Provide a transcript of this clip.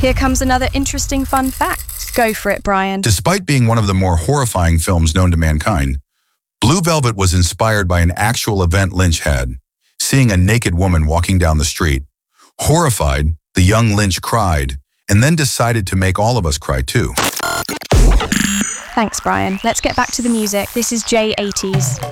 Here comes another interesting fun fact. Go for it, Brian. Despite being one of the more horrifying films known to mankind, Blue Velvet was inspired by an actual event Lynch had, seeing a naked woman walking down the street. Horrified, the young Lynch cried, and then decided to make all of us cry too. Thanks, Brian. Let's get back to the music. This is J80s.